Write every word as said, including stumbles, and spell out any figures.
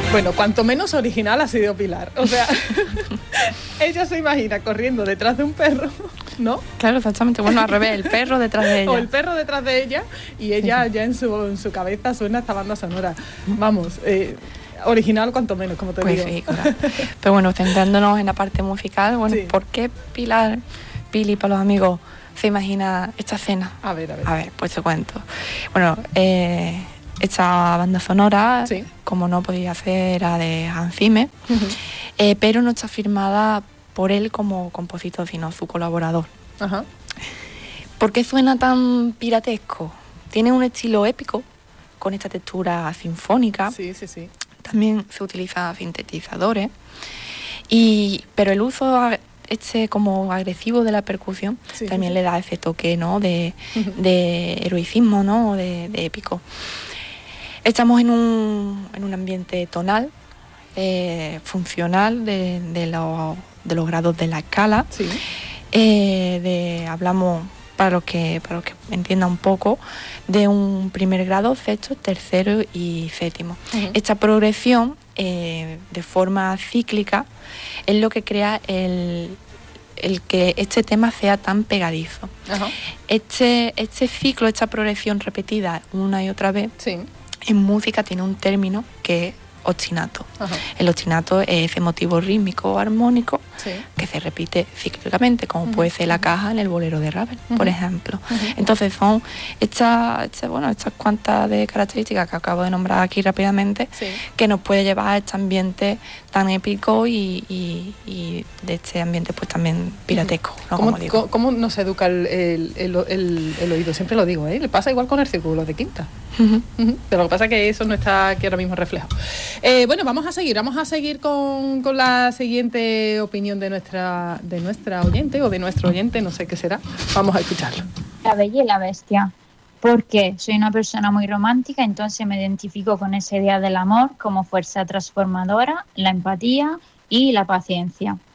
Bueno, cuanto menos original ha sido Pilar. O sea, ella se imagina corriendo detrás de un perro, ¿no? Claro, exactamente. Bueno, al revés, el perro detrás de ella. O el perro detrás de ella y ella sí, sí. ya en su, en su cabeza suena esta banda sonora. Vamos, eh, original cuanto menos, como te pues digo. Sí, claro. Pero bueno, centrándonos en la parte musical, bueno, sí. ¿por qué Pilar, Pili, para los amigos, se imagina esta escena? A ver, a ver. A ver, pues te cuento. Bueno, eh... esta banda sonora, sí. como no podía ser, era de Hans Zimmer, uh-huh. eh, pero no está firmada por él como compositor, sino su colaborador. Uh-huh. ¿Por qué suena tan piratesco? Tiene un estilo épico, con esta textura sinfónica. Sí, sí, sí. También se utiliza sintetizadores, y, pero el uso este como agresivo de la percusión sí, también sí. le da ese toque, ¿no? de, uh-huh. de heroicismo, ¿no? de, de épico. Estamos en un, en un ambiente tonal, eh, funcional de, de, lo, de los grados de la escala. Sí. Eh, de, hablamos, para los, que, para los que entiendan un poco, de un primer grado, sexto, tercero y séptimo. Uh-huh. Esta progresión, eh, de forma cíclica, es lo que crea el, el que este tema sea tan pegadizo. Uh-huh. Este, este ciclo, esta progresión repetida una y otra vez, sí. en música tiene un término que es ostinato. Ajá. El ostinato es ese motivo rítmico armónico sí. que se repite cíclicamente, como uh-huh. puede ser la caja en el bolero de Ravel, uh-huh. por ejemplo. Uh-huh. Entonces son estas, estas, bueno, estas cuantas de características que acabo de nombrar aquí rápidamente sí. que nos puede llevar a este ambiente tan épico y, y, y de este ambiente pues también piratesco. Uh-huh. ¿no? ¿Cómo, Como digo. ¿Cómo nos educa el, el, el, el, el oído? Siempre lo digo, ¿eh? Le pasa igual con el círculo de quinta. Uh-huh. Uh-huh. Pero lo que pasa es que eso no está aquí ahora mismo reflejado. Eh, bueno, vamos a seguir, vamos a seguir con, con la siguiente opinión de nuestra, de nuestra oyente o de nuestro oyente, no sé qué será. Vamos a escucharlo. La Bella y la Bestia. Porque soy una persona muy romántica, entonces me identifico con esa idea del amor como fuerza transformadora, la empatía y la paciencia.